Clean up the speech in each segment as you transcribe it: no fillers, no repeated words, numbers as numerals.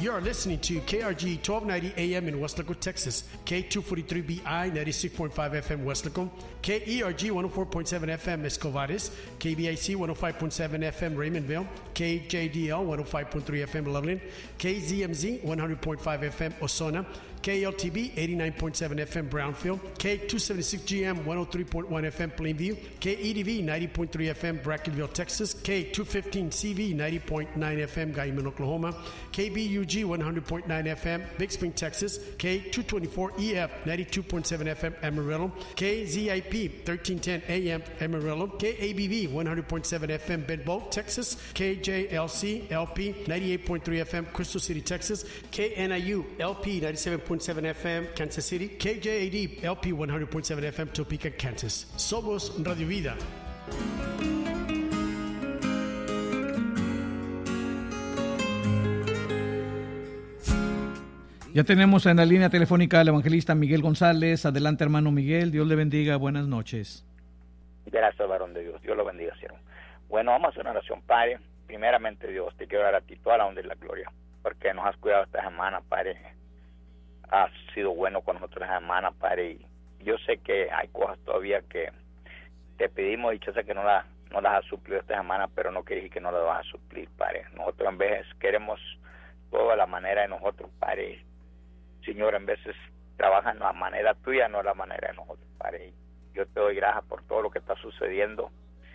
You are listening to KRG 1290 AM in Weslaco, Texas, K243BI 96.5 FM Weslaco, KERG 104.7 FM Escovares, KBIC 105.7 FM Raymondville, KJDL 105.3 FM Loveland, KZMZ 100.5 FM Osona, KLTB 89.7 FM Brownfield, K276GM 103.1 FM Plainview, KEDV 90.3 FM Brackenville, Texas, K215CV 90.9 FM Guyman, Oklahoma, KBUG 100.9 FM Big Spring, Texas, K224EF 92.7 FM Amarillo, KZIP 1310 AM Amarillo, KABV 100.7 FM Bedbolt, Texas, KJLC LP 98.3 FM Crystal City, Texas, KNIU LP 97.7 FM Kansas City, KJAD LP 100.7 FM Topeka, Kansas. Somos Radio Vida. Ya tenemos en la línea telefónica al evangelista Miguel González. Adelante, hermano Miguel. Dios le bendiga. Buenas noches. Gracias, varón de Dios. Dios lo bendiga, siervo. Bueno, vamos a hacer una oración, Padre. Primeramente, Dios, te quiero dar a ti toda la honra y la gloria, porque nos has cuidado esta semana, Padre. Has sido bueno con nosotros esta semana, Padre. Y yo sé que hay cosas todavía que te pedimos y yo sé que no las has suplido esta semana, pero no quiere decir que no las vas a suplir, Padre. Nosotros en veces queremos toda la manera de nosotros, Padre. Señor, en veces trabajan a la manera tuya, no a la manera de nosotros, Padre. Y yo te doy gracias por todo lo que está sucediendo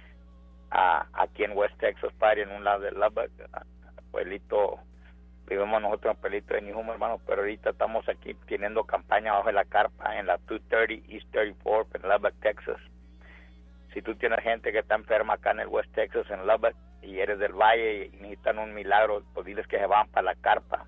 aquí en West Texas, Padre, en un lado del Lubbock, pueblito, vivimos nosotros en el pueblito de New Home, hermano, pero ahorita estamos aquí teniendo campaña bajo de la carpa en la 230 East 34 en Lubbock, Texas. Si tú tienes gente que está enferma acá en el West Texas, en Lubbock, y eres del Valle y necesitan un milagro, pues diles que se van para la carpa.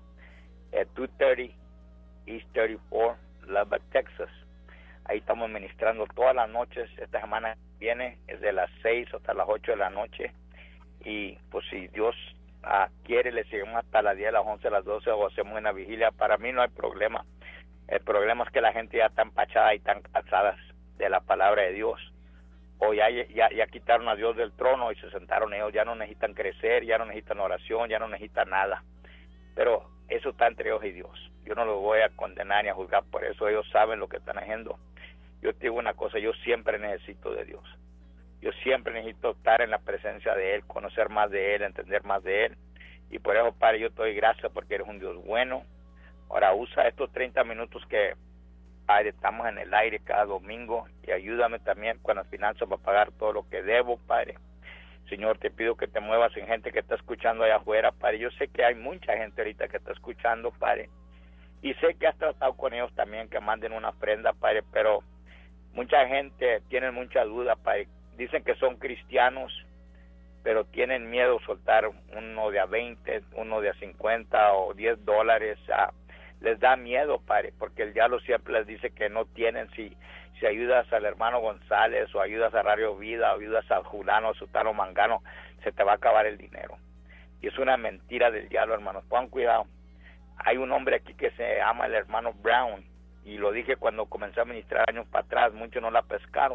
230 East 34, Lubbock, Texas. Ahí estamos ministrando todas las noches. Esta semana viene es de las 6 hasta las 8 de la noche. Y pues si Dios quiere, le seguimos hasta las 10, las 11, las 12 o hacemos una vigilia. Para mí no hay problema. El problema es que la gente ya está empachada y tan cansadas de la palabra de Dios. O ya quitaron a Dios del trono y se sentaron ellos. Ya no necesitan crecer, ya no necesitan oración, ya no necesitan nada. Pero eso está entre ellos y Dios. Yo no los voy a condenar ni a juzgar por eso. Ellos saben lo que están haciendo. Yo te digo una cosa, yo siempre necesito de Dios. Yo siempre necesito estar en la presencia de Él, conocer más de Él, entender más de Él. Y por eso, Padre, yo te doy gracias porque eres un Dios bueno. Ahora usa estos 30 minutos que, Padre, estamos en el aire cada domingo y ayúdame también con las finanzas para pagar todo lo que debo, Padre. Señor, te pido que te muevas en gente que está escuchando allá afuera, Padre. Yo sé que hay mucha gente ahorita que está escuchando, Padre. Y sé que has tratado con ellos también, que manden una ofrenda, Padre, pero mucha gente tiene mucha duda, Padre. Dicen que son cristianos, pero tienen miedo de soltar uno de a 20, uno de a 50 o $10. Les da miedo, Padre, porque el diablo siempre les dice que no tienen. Si ayudas al hermano González o ayudas a Radio Vida o ayudas a Julano, Sutano, Mangano, se te va a acabar el dinero. Y es una mentira del diablo, hermanos. Pongan cuidado. Hay un hombre aquí que se llama el hermano Brown, y lo dije cuando comencé a ministrar años para atrás, muchos no la pescaron.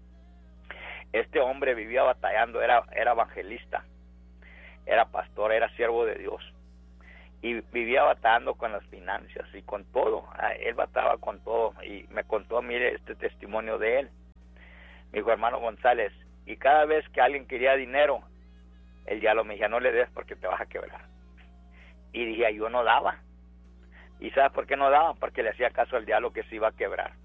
Este hombre vivía batallando, era evangelista, era pastor, era siervo de Dios, y vivía batallando con las finanzas y con todo. Él batallaba con todo, y me contó, mire, este testimonio de él. Me dijo, hermano González, y cada vez que alguien quería dinero, el diablo me decía, no le des porque te vas a quebrar. Y dije, yo no daba. ¿Y sabes por qué no daba? Porque le hacía caso al diablo que se iba a quebrar.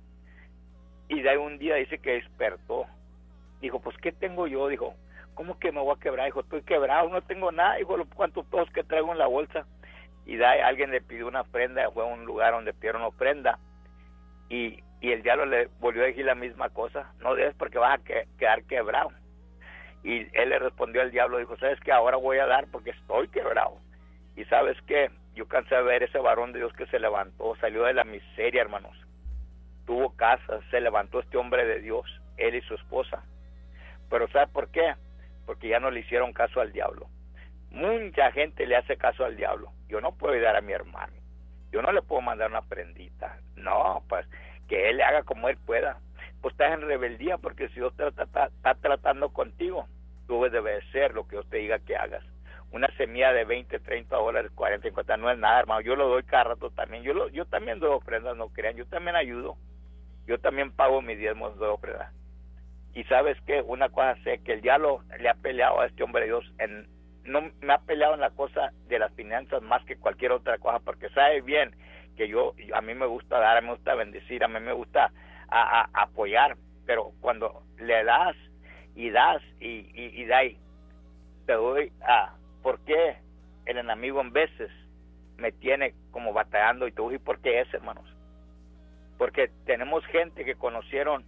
Y de ahí un día dice que despertó. Dijo, pues, ¿qué tengo yo? Dijo, ¿cómo que me voy a quebrar? Dijo, estoy quebrado, no tengo nada. Dijo, ¿cuántos pesos que traigo en la bolsa? Y de ahí alguien le pidió una ofrenda, fue a un lugar donde pidieron una ofrenda. Y el diablo le volvió a decir la misma cosa, no debes porque vas a quedar quebrado. Y él le respondió al diablo, dijo, ¿sabes qué? Ahora voy a dar porque estoy quebrado. Y ¿sabes qué? Yo cansé de ver ese varón de Dios que se levantó, salió de la miseria, hermanos. Tuvo casa, se levantó este hombre de Dios, él y su esposa. Pero ¿sabe por qué? Porque ya no le hicieron caso al diablo. Mucha gente le hace caso al diablo. Yo no puedo ayudar a mi hermano. Yo no le puedo mandar una prendita. No, pues que él le haga como él pueda. Pues estás en rebeldía porque si Dios está tratando contigo, tú debes obedecer lo que Dios te diga que hagas. una semilla de 20, 30 dólares, 40, 50, no es nada, hermano. Yo lo doy cada rato también. Yo también doy ofrendas, no crean. Yo también ayudo. Yo también pago mis diezmos de ofrenda. Y sabes qué, una cosa sé, que el diablo le ha peleado a este hombre de Dios, no me ha peleado en la cosa de las finanzas más que cualquier otra cosa, porque sabe bien que a mí me gusta dar, a mí me gusta bendecir, a mí me gusta apoyar, pero cuando le das y das y te doy ¿por qué el enemigo en veces me tiene como batallando? Y te voy, ¿por qué es, hermanos? Porque tenemos gente que conocieron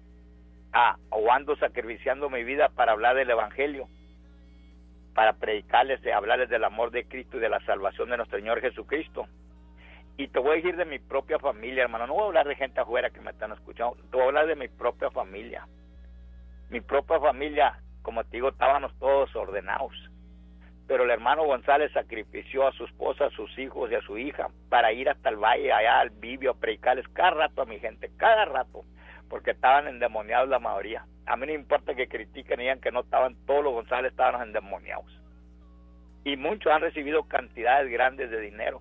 o ando sacrificando mi vida para hablar del evangelio, para predicarles, hablarles del amor de Cristo y de la salvación de nuestro Señor Jesucristo. Y te voy a decir de mi propia familia, hermano. No voy a hablar de gente afuera que me están escuchando. Te voy a hablar de mi propia familia. Mi propia familia, como te digo, estábamos todos ordenados. Pero el hermano González sacrifició a su esposa, a sus hijos y a su hija para ir hasta el valle, allá al Bibio, a predicarles cada rato a mi gente, cada rato, porque estaban endemoniados la mayoría. A mí no importa que critiquen y digan que no estaban, todos los González estaban endemoniados. Y muchos han recibido cantidades grandes de dinero,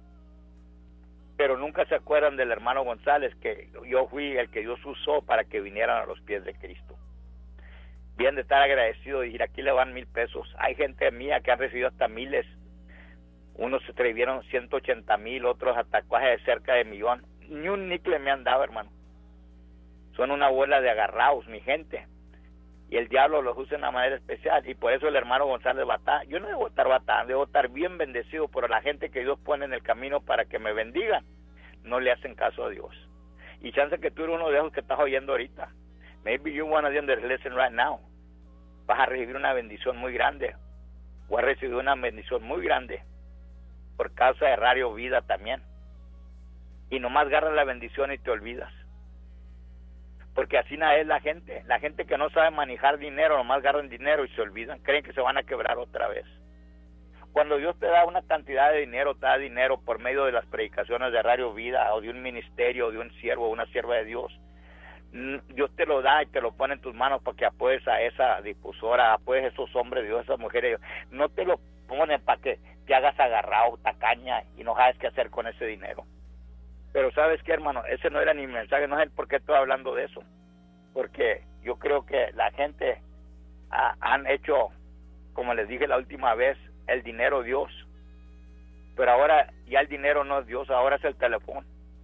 pero nunca se acuerdan del hermano González, que yo fui el que Dios usó para que vinieran a los pies de Cristo. Bien de estar agradecido y decir, aquí le van $1,000. Hay gente mía que han recibido hasta miles. Unos se atrevieron 180,000, otros hasta casi de cerca de $1,000,000. Ni un níquel me han dado, hermano. Son una bola de agarrados, mi gente. Y el diablo los usa de una manera especial. Y por eso el hermano González batalla. Yo no debo estar batallando, debo estar bien bendecido por la gente que Dios pone en el camino para que me bendigan. No le hacen caso a Dios. Y chance que tú eres uno de esos que estás oyendo ahorita. Maybe you want to be on the lesson right now. Vas a recibir una bendición muy grande. O has recibido una bendición muy grande por causa de Radio Vida también. Y nomás agarras la bendición y te olvidas. Porque así nada es la gente que no sabe manejar dinero, nomás agarran dinero y se olvidan, creen que se van a quebrar otra vez. Cuando Dios te da una cantidad de dinero, te da dinero por medio de las predicaciones de Radio Vida, o de un ministerio, o de un siervo, o una sierva de Dios, Dios te lo da y te lo pone en tus manos para que apoyes a esa difusora, apoyes a esos hombres de Dios, esas mujeres. No te lo pone para que te hagas agarrado, tacaña, y no sabes qué hacer con ese dinero. Pero ¿sabes qué, hermano? Ese no era ni mi mensaje, no sé por qué estoy hablando de eso. Porque yo creo que la gente han hecho, como les dije la última vez, el dinero Dios. Pero ahora ya el dinero no es Dios, ahora es el teléfono.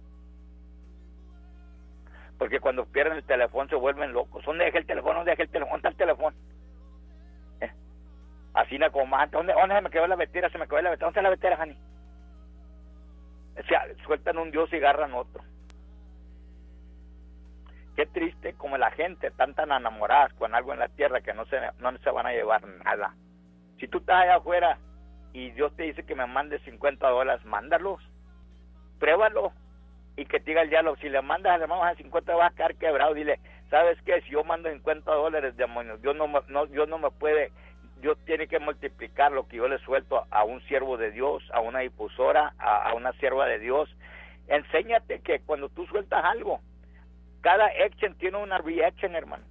Porque cuando pierden el teléfono se vuelven locos. ¿Dónde dejé el teléfono? ¿Dónde dejé el teléfono? ¿Dónde está el teléfono? Así no como antes. ¿Dónde se me quedó la vetera? Se me quedó la vetera. ¿Dónde está la vetera, Jani? O sea, sueltan un Dios y agarran otro. Qué triste como la gente están tan enamoradas con algo en la tierra que no se van a llevar nada. Si tú estás allá afuera y Dios te dice que me mandes $50, mándalos, pruébalo, y que te diga el diablo, si le mandas al hermano a 50 vas a quedar quebrado. Dile, ¿sabes qué? Si yo mando $50, demonios, Dios no me puede. Dios tiene que multiplicar lo que yo le suelto a un siervo de Dios, a una difusora, a una sierva de Dios. Enséñate que cuando tú sueltas algo, cada action tiene una reaction, hermano.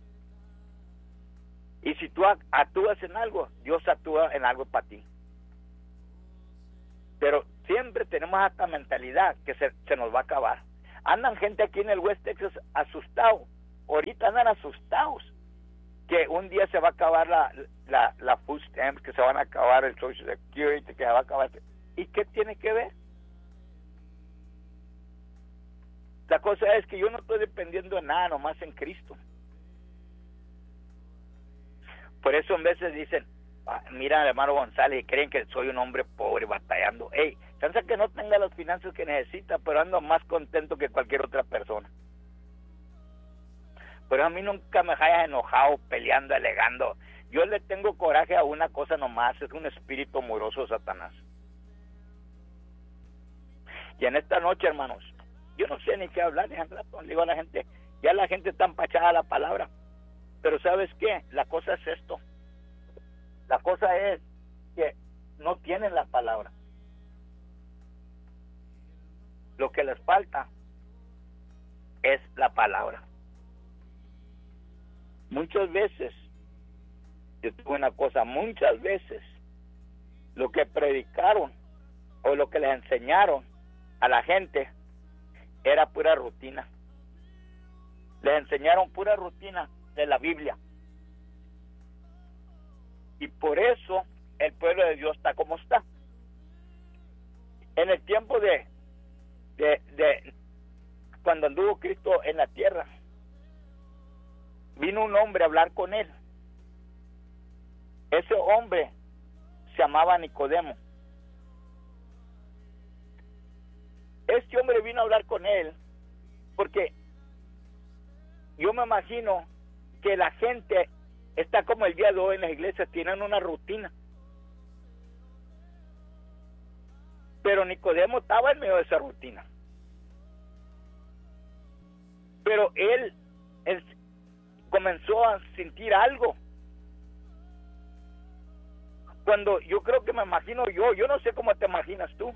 Y si tú actúas en algo, Dios actúa en algo para ti. Pero siempre tenemos esta mentalidad que se nos va a acabar. Andan gente aquí en el West Texas asustado. Ahorita andan asustados que un día se va a acabar la food stamps, que se van a acabar el Social Security, que se va a acabar. ¿Y qué tiene que ver? La cosa es que yo no estoy dependiendo de nada, nomás en Cristo. Por eso en veces dicen, mira al hermano González y creen que soy un hombre pobre batallando. Hey, chance que no tenga las finanzas que necesita, pero ando más contento que cualquier otra persona. Pero a mí nunca me hayas enojado, peleando, alegando. Yo le tengo coraje a una cosa nomás, es un espíritu amoroso, Satanás. Y en esta noche, hermanos, yo no sé ni qué hablar, le digo a la gente, ya la gente está empachada a la palabra. Pero ¿sabes qué? La cosa es esto. La cosa es que no tienen la palabra. Lo que les falta es la palabra. Muchas veces, yo digo una cosa, muchas veces lo que predicaron o lo que les enseñaron a la gente era pura rutina. Les enseñaron pura rutina de la Biblia. Y por eso el pueblo de Dios está como está. En el tiempo de cuando anduvo Cristo en la tierra, vino un hombre a hablar con él. Ese hombre se llamaba Nicodemo. Este hombre vino a hablar con él porque yo me imagino que la gente está como el día de hoy en las iglesias, tienen una rutina. Pero Nicodemo estaba en medio de esa rutina. Pero él comenzó a sentir algo. Cuando yo creo que me imagino yo no sé cómo te imaginas tú.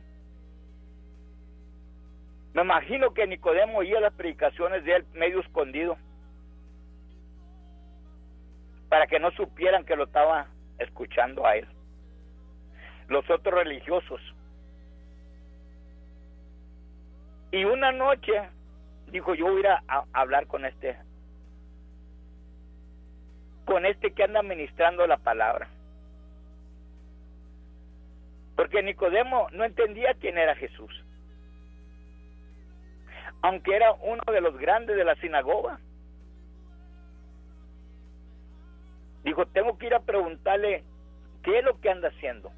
Me imagino que Nicodemo oía las predicaciones de él medio escondido, para que no supieran que lo estaba escuchando a él. Los otros religiosos. Y una noche dijo, yo voy a ir a hablar con este que anda ministrando la palabra. Porque Nicodemo no entendía quién era Jesús, aunque era uno de los grandes de la sinagoga. Dijo, tengo que ir a preguntarle qué es lo que anda haciendo.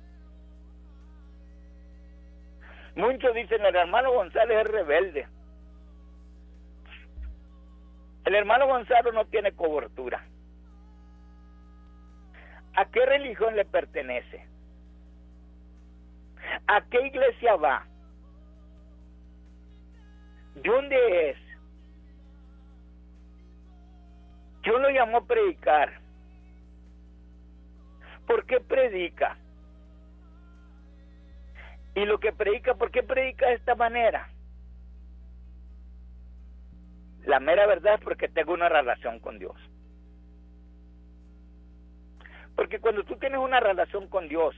Muchos dicen, el hermano González es rebelde. El hermano Gonzalo no tiene cobertura. ¿A qué religión le pertenece? ¿A qué iglesia va? ¿De dónde es? ¿Quién lo llamó a predicar? ¿Por qué predica? Y lo que predica, ¿por qué predica de esta manera? La mera verdad es porque tengo una relación con Dios. Porque cuando tú tienes una relación con Dios,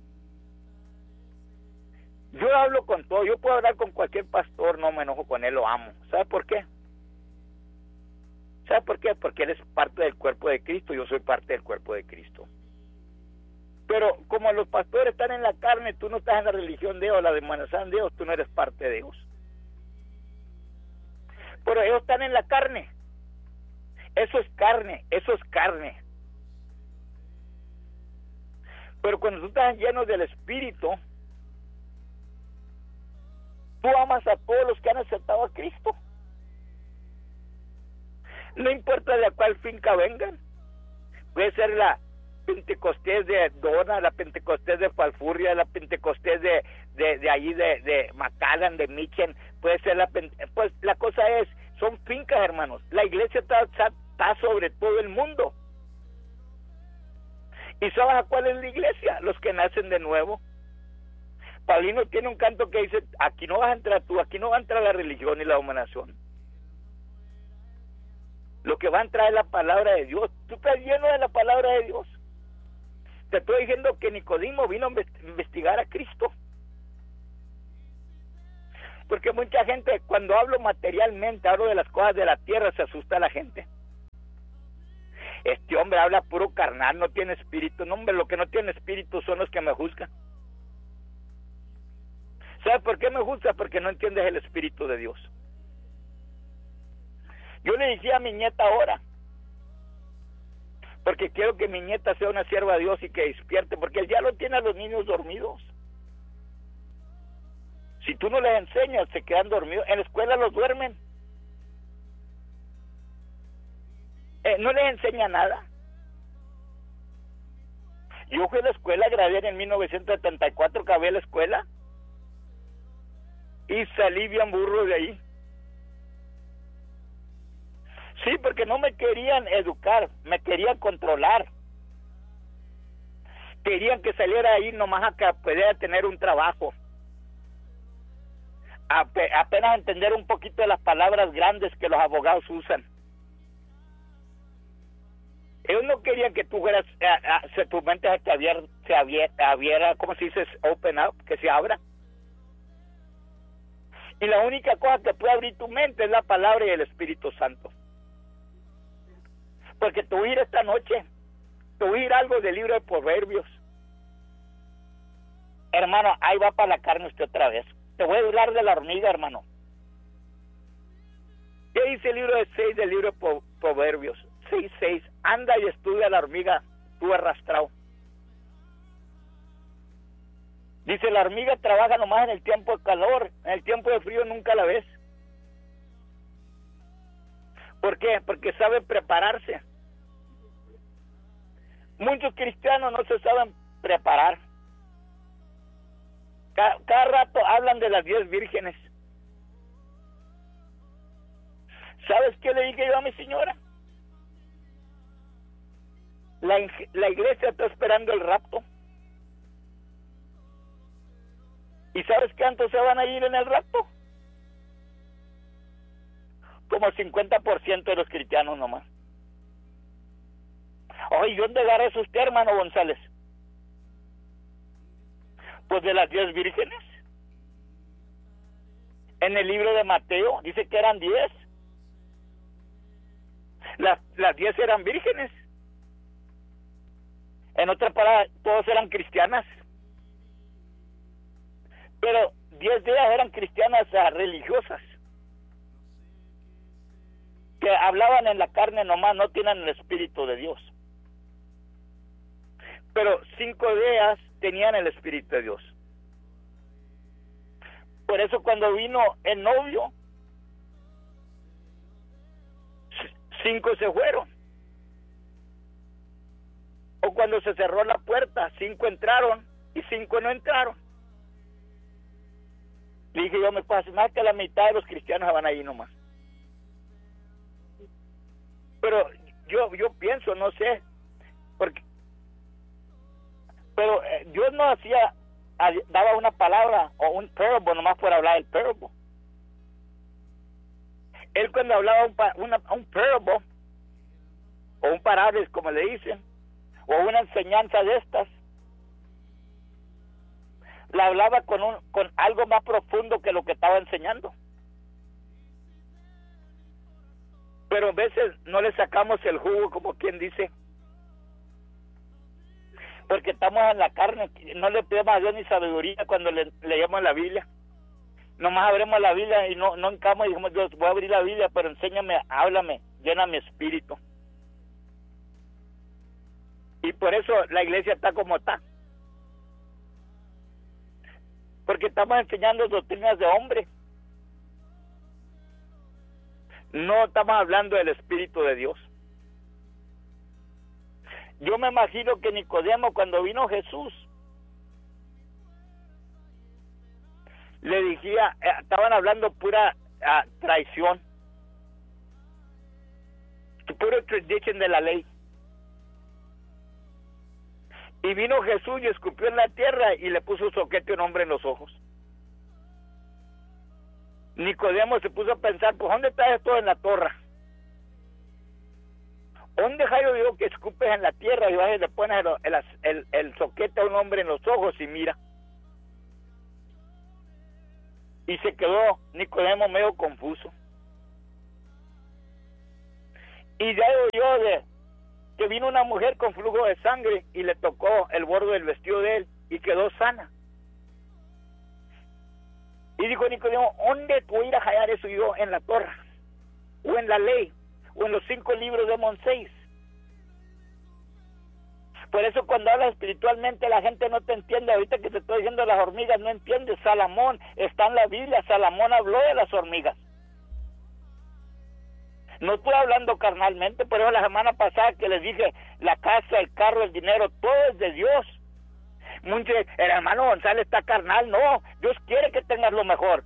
yo hablo con todo, yo puedo hablar con cualquier pastor, no me enojo con él, lo amo. ¿Sabe por qué? ¿Sabe por qué? Porque él es parte del cuerpo de Cristo, yo soy parte del cuerpo de Cristo. Pero como los pastores están en la carne, tú no estás en la religión de Dios, la denominación de Dios, tú no eres parte de Dios. Pero ellos están en la carne. Eso es carne, eso es carne. Pero cuando tú estás lleno del Espíritu, tú amas a todos los que han aceptado a Cristo. No importa de cuál finca vengan. Puede ser la Pentecostés de Dona, la Pentecostés de Falfurria, la Pentecostés de allí de McAllen, de Michen, puede ser pues la cosa es, son fincas, hermanos. La iglesia está sobre todo el mundo. ¿Y sabes a cuál es la iglesia? Los que nacen de nuevo. Paulino tiene un canto que dice, aquí no vas a entrar tú, aquí no va a entrar la religión y la dominación. Lo que va a entrar es la palabra de Dios. Tú estás lleno de la palabra de Dios. Te estoy diciendo que Nicodemo vino a investigar a Cristo. Porque mucha gente, cuando hablo materialmente, hablo de las cosas de la tierra, se asusta a la gente. Este hombre habla puro carnal, no tiene espíritu. No, hombre, lo que no tiene espíritu son los que me juzgan. ¿Sabes por qué me juzgas? Porque no entiendes el espíritu de Dios. Yo le decía a mi nieta ahora, porque quiero que mi nieta sea una sierva de Dios y que despierte, porque él ya lo tiene a los niños dormidos. Si tú no les enseñas, se quedan dormidos. En la escuela los duermen. No les enseña nada. Yo fui a la escuela, gradué en 1974, acabé la escuela y salí bien burro de ahí. Sí, porque no me querían educar, me querían controlar. Querían que saliera ahí nomás a que pudiera tener un trabajo. Apenas entender un poquito de las palabras grandes que los abogados usan. Ellos no querían que tú fueras, tu mente se se abriera, ¿cómo se dice? Open up, que se abra. Y la única cosa que puede abrir tu mente es la palabra y el Espíritu Santo. Porque te voy a ir esta noche, te voy a ir algo del libro de Proverbios. Hermano, ahí va para la carne usted otra vez. Te voy a hablar de la hormiga, hermano. ¿Qué dice el libro de 6 del libro de Proverbios? 6:6. Anda y estudia la hormiga, tú arrastrado. Dice, la hormiga trabaja nomás en el tiempo de calor, en el tiempo de frío nunca la ves. ¿Por qué? Porque sabe prepararse. Muchos cristianos no se saben preparar. Cada rato hablan de las 10 vírgenes. ¿Sabes qué le dije yo a mi señora? La iglesia está esperando el rapto. ¿Y sabes cuántos se van a ir en el rapto? Como 50% de los cristianos nomás. Oye, ¿dónde agarra eso usted, hermano González? Pues de las 10 vírgenes. En el libro de Mateo dice que eran 10. Las 10 eran vírgenes. En otras palabras, todas eran cristianas. Pero 10 de ellas eran cristianas religiosas. Que hablaban en la carne nomás, no tienen el Espíritu de Dios. Pero 5 de ellas tenían el Espíritu de Dios. Por eso cuando vino el novio, 5 se fueron. O cuando se cerró la puerta, 5 entraron y 5 no entraron. Le dije yo, me pasa más que la mitad de los cristianos se van ahí nomás. Pero yo pienso, no sé, pero Dios no daba una palabra o un parable nomás por hablar del parable. Él cuando hablaba un parable o un parábola, como le dicen, o una enseñanza de estas, la hablaba con algo más profundo que lo que estaba enseñando. Pero a veces no le sacamos el jugo, como quien dice, porque estamos en la carne. No le pedimos a Dios ni sabiduría cuando leemos la Biblia. Nomás abrimos la Biblia y no encamos y dijimos, Dios, voy a abrir la Biblia, pero enséñame, háblame, llena mi espíritu. Y por eso la iglesia está como está. Porque estamos enseñando doctrinas de hombre. No estamos hablando del Espíritu de Dios. Yo me imagino que Nicodemo, cuando vino Jesús, le decía, estaban hablando pura traición, puro tradition de la ley. Y vino Jesús y escupió en la tierra y le puso soquete a un hombre en los ojos. Nicodemo se puso a pensar, pues ¿dónde está esto en la torre? ¿Dónde Jairo dijo que escupes en la tierra y vas y le pones el soquete a un hombre en los ojos y mira? Y se quedó Nicodemo medio confuso. Y ya oyó que vino una mujer con flujo de sangre y le tocó el borde del vestido de él y quedó sana. Y dijo Nicodemo, ¿dónde tú ir a hallar eso yo? En la Torah, o en la ley, o en los 5 libros de Moisés. Por eso cuando hablas espiritualmente la gente no te entiende. Ahorita que te estoy diciendo las hormigas, no entiendes. Salomón está en la Biblia, Salomón habló de las hormigas. No estoy hablando carnalmente, por eso la semana pasada que les dije, la casa, el carro, el dinero, todo es de Dios. Muchos, el hermano González está carnal. No, Dios quiere que tengas lo mejor.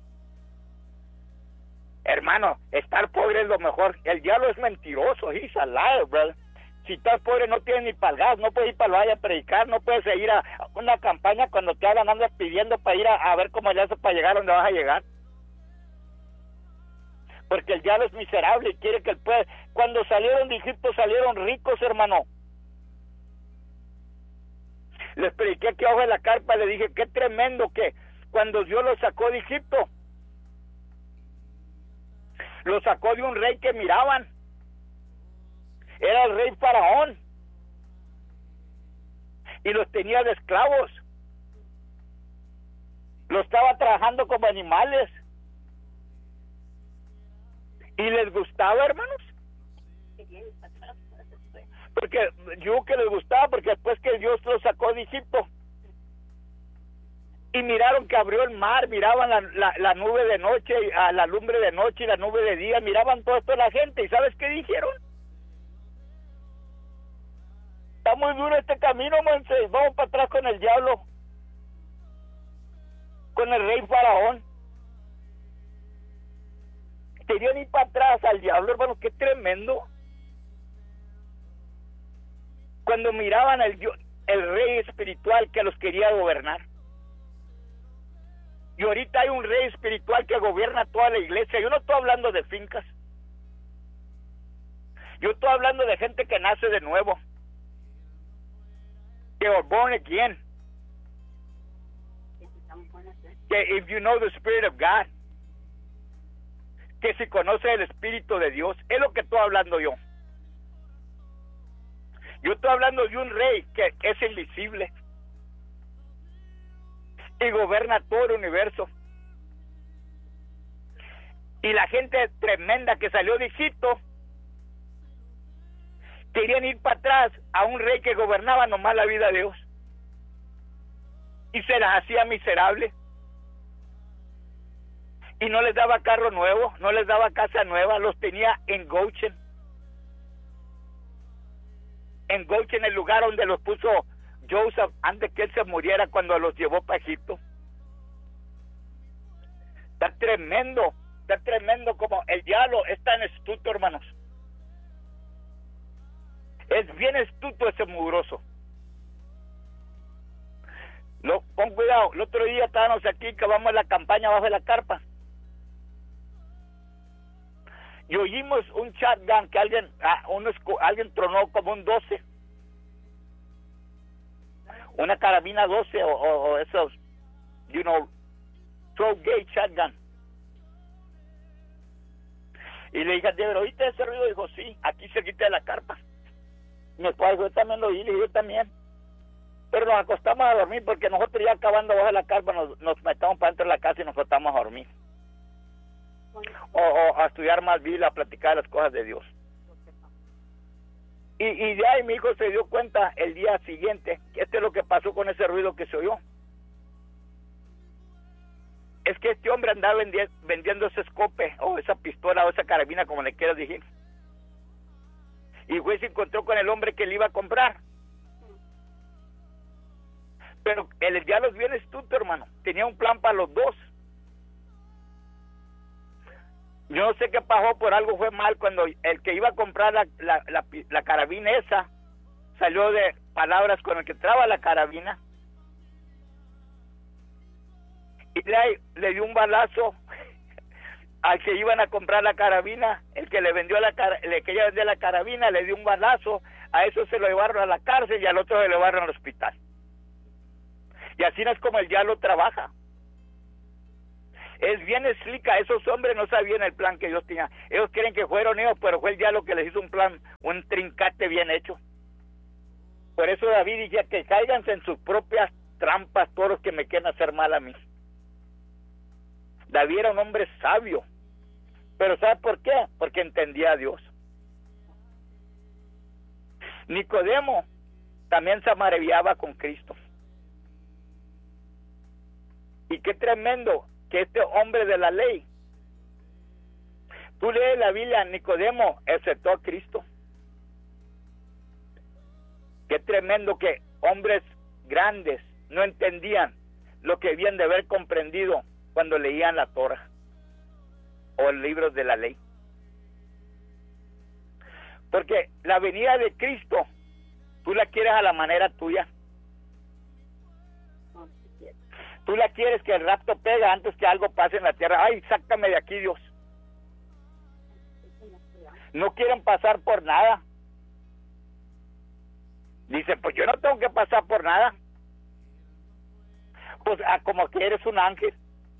Hermano, estar pobre es lo mejor. El diablo es mentiroso, he's a liar, brother. Si estás pobre no tienes ni para el gas, no puedes ir para el valle a predicar, no puedes ir a una campaña cuando te hablan, andas pidiendo para ir a ver cómo le haces para llegar donde vas a llegar. Porque el diablo es miserable y quiere que el pueblo... Cuando salieron de Egipto salieron ricos, hermano. Les prediqué aquí abajo de la carpa, le dije, qué tremendo que cuando Dios los sacó de Egipto, los sacó de un rey que miraban. Era el rey Faraón. Y los tenía de esclavos. Los estaba trabajando como animales. Y les gustaba, hermanos. Porque yo que les gustaba, porque después que Dios los sacó de Egipto y miraron que abrió el mar, miraban la nube de noche, a la lumbre de noche y la nube de día, miraban todo esto la gente, y ¿sabes qué dijeron? Está muy duro este camino, Moisés, vamos para atrás con el diablo, con el rey Faraón. Querían ir para atrás al diablo, hermano, qué tremendo. Cuando miraban el rey espiritual que los quería gobernar. Y ahorita hay un rey espiritual que gobierna toda la iglesia. Yo no estoy hablando de fincas. Yo estoy hablando de gente que nace de nuevo. Que are born again. Que if you know the Spirit of God. Que si conoce el Espíritu de Dios. Es lo que estoy hablando yo. Yo estoy hablando de un rey que es invisible y gobierna todo el universo. Y la gente tremenda que salió de Egipto querían ir para atrás a un rey que gobernaba nomás la vida de Dios y se las hacía miserables y no les daba carro nuevo, no les daba casa nueva, los tenía en Goshen. En Goshen, el lugar donde los puso Joseph antes que él se muriera cuando los llevó para Egipto. Está tremendo como el diablo es tan astuto, hermanos. Es bien astuto ese mugroso. No, pon cuidado, el otro día estábamos aquí, acabamos la campaña bajo la carpa. Y oímos un shotgun que alguien tronó como un 12. Una carabina 12 o esos, you know, 12 gauge shotgun. Y le dije, ¿pero oíste ese ruido? Dijo, sí, aquí cerquita de la carpa. Mi esposa dijo, yo también lo oí, le dije, yo también. Pero nos acostamos a dormir porque nosotros ya acabando bajo la carpa nos metamos para dentro de la casa y nos acostamos a dormir. O a estudiar más Biblia, a platicar las cosas de Dios. Y de ahí mi hijo se dio cuenta el día siguiente que esto es lo que pasó con ese ruido que se oyó. Es que este hombre andaba vendiendo ese escope o esa pistola o esa carabina, como le quieras decir. Y güey se encontró con el hombre que le iba a comprar. Pero el diablo es bien astuto, hermano. Tenía un plan para los dos. Yo no sé qué pasó, por algo fue mal cuando el que iba a comprar la carabina esa salió de palabras con el que traba la carabina y le dio un balazo al que iban a comprar la carabina. El que le vendió el que iba a vender la carabina le dio un balazo, a eso se lo llevaron a la cárcel y al otro se lo llevaron al hospital. Y así no es como el diablo trabaja. Es bien explica, esos hombres no sabían el plan que Dios tenía. Ellos creen que fueron ellos, pero fue el diablo que les hizo un plan, un trincate bien hecho. Por eso David decía que cáiganse en sus propias trampas todos los que me quieren hacer mal a mí. David era un hombre sabio, pero ¿sabe por qué? Porque entendía a Dios. Nicodemo también se maravillaba con Cristo. Y qué tremendo que este hombre de la ley, tú lees la Biblia, Nicodemo aceptó a Cristo. Qué tremendo que hombres grandes no entendían lo que habían de haber comprendido cuando leían la Torah o el libro de la ley. Porque la venida de Cristo, tú la quieres a la manera tuya. Tú la quieres que el rapto pega antes que algo pase en la tierra. Ay, sácame de aquí, Dios. No quieren pasar por nada. Dice, pues yo no tengo que pasar por nada. Pues como que eres un ángel.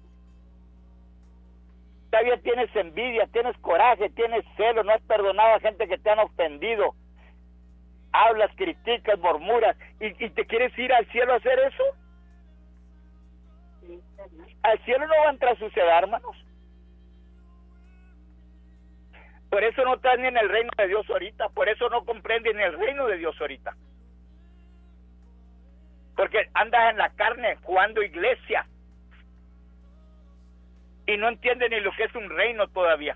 Todavía tienes envidia, tienes coraje, tienes celo, no has perdonado a gente que te han ofendido. Hablas, criticas, murmuras, y te quieres ir al cielo a hacer eso. Al cielo no va a entrar suciedad, hermanos. Por eso no estás ni en el reino de Dios ahorita, por eso no comprendes ni el reino de Dios ahorita. Porque andas en la carne jugando iglesia y no entiendes ni lo que es un reino todavía.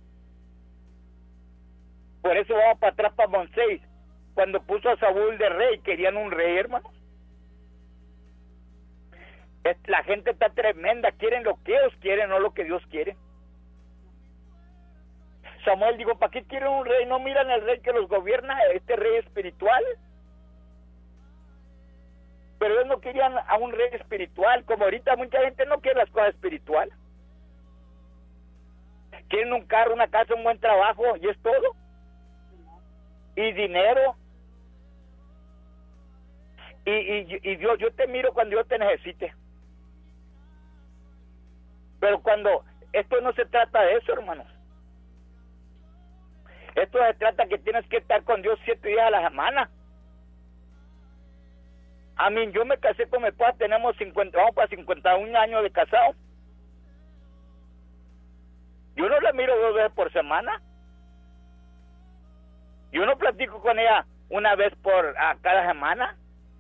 Por eso vamos para atrás para Moisés. Cuando puso a Saúl de rey, querían un rey, hermanos. La gente está tremenda, quieren lo que ellos quieren, no lo que Dios quiere. Samuel dijo, ¿para qué quieren un rey? No miran el rey que los gobierna, este rey espiritual. Pero ellos no querían a un rey espiritual, como ahorita mucha gente no quiere las cosas espirituales. Quieren un carro, una casa, un buen trabajo, y es todo. Y dinero. Y Dios, yo te miro cuando yo te necesite. Pero cuando esto no se trata de eso, hermanos. Esto se trata que tienes que estar con Dios 7 días a la semana. A mí, yo me casé con mi esposa, vamos para 51 años de casado. Yo no la miro 2 veces por semana. Yo no platico con ella una vez cada semana.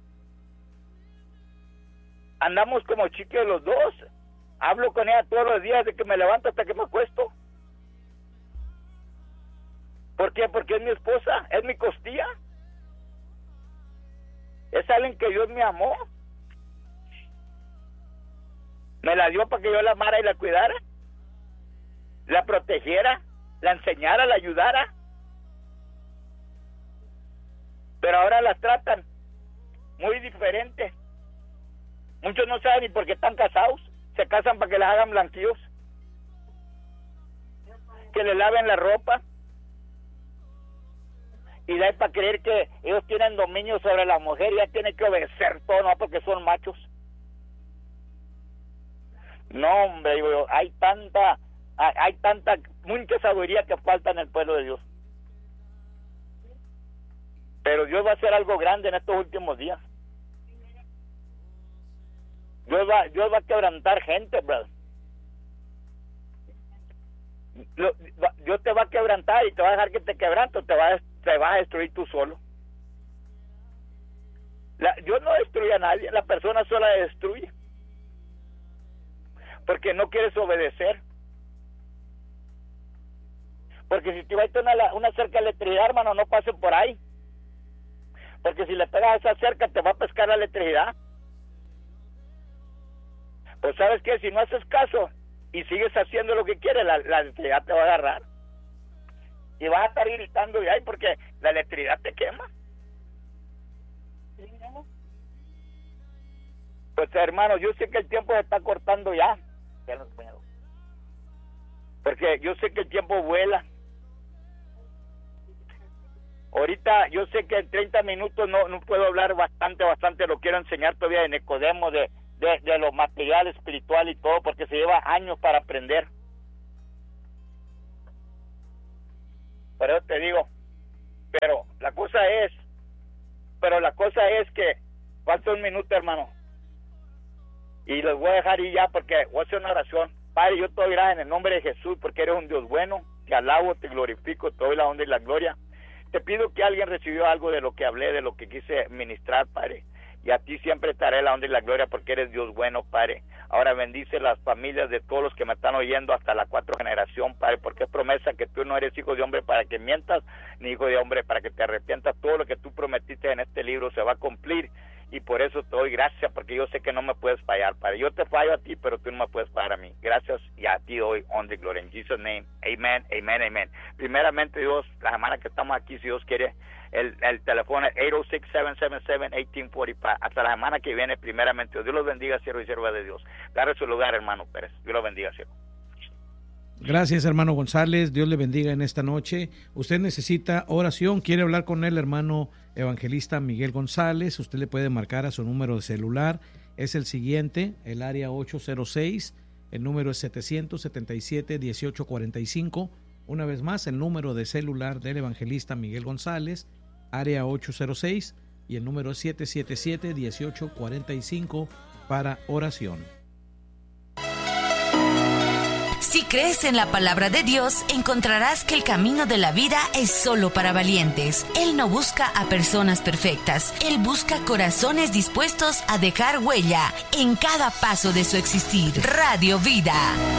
Andamos como chiquitos los dos. Hablo con ella todos los días, de que me levanto hasta que me acuesto. ¿Por qué? Porque es mi esposa, es mi costilla. Es alguien que Dios me amó. Me la dio para que yo la amara y la cuidara, la protegiera, la enseñara, la ayudara. Pero ahora las tratan muy diferente. Muchos no saben ni por qué están casados. Se casan para que les hagan blanquillos, que les laven la ropa, y de ahí para creer que ellos tienen dominio sobre la mujer, ya tienen que obedecer todo, no porque son machos. No, hombre, digo, hay mucha sabiduría que falta en el pueblo de Dios. Pero Dios va a hacer algo grande en estos últimos días. Dios va a quebrantar gente, brother. Dios te va a quebrantar y te va a dejar que te quebrante, te vas a destruir tú solo. Dios no destruye a nadie, la persona sola destruye. Porque no quieres obedecer. Porque si te va a ir una cerca de electricidad, hermano, no pases por ahí. Porque si le pegas a esa cerca, te va a pescar la electricidad. Pues sabes que si no haces caso y sigues haciendo lo que quieres, la electricidad te va a agarrar y vas a estar gritando de ahí porque la electricidad te quema. Pues hermano, yo sé que el tiempo se está cortando ya, porque yo sé que el tiempo vuela. Ahorita yo sé que en 30 minutos no puedo hablar bastante, lo quiero enseñar todavía de Nicodemo, de lo material, espiritual y todo, porque se lleva años para aprender. Pero te digo, pero la cosa es que falta un minuto, hermano, y los voy a dejar ir ya porque voy a hacer una oración. Padre, yo te doy gracias en el nombre de Jesús, porque eres un Dios bueno, te alabo, te glorifico, te doy la honra y la gloria. Te pido que alguien recibió algo de lo que hablé, de lo que quise ministrar, Padre. Y a ti siempre te haré la honra y la gloria porque eres Dios bueno, Padre. Ahora bendice las familias de todos los que me están oyendo hasta la 4ª generación, Padre, porque es promesa que tú no eres hijo de hombre para que mientas, ni hijo de hombre para que te arrepientas. Todo lo que tú prometiste en este libro se va a cumplir y por eso te doy gracias, porque yo sé que no me puedes fallar, Padre. Yo te fallo a ti, pero tú no me puedes fallar a mí. Gracias y a ti doy honra y gloria. En Jesus' name, amen, amen, amen. Primeramente, Dios, la semana que estamos aquí, si Dios quiere, el teléfono es 806-777-1845. Hasta la semana que viene, primeramente. Dios los bendiga, siervo y sierva de Dios. Agarre su lugar, hermano Pérez. Dios los bendiga, siervo. Gracias, hermano González. Dios le bendiga en esta noche. Usted necesita oración, quiere hablar con el hermano evangelista Miguel González. Usted le puede marcar a su número de celular es el siguiente, el área 806, el número es 777-1845. Una vez más, el número de celular del evangelista Miguel González, área 806, y el número es 777-1845 para oración. Si crees en la palabra de Dios, encontrarás que el camino de la vida es solo para valientes. Él no busca a personas perfectas. Él busca corazones dispuestos a dejar huella en cada paso de su existir. Radio Vida.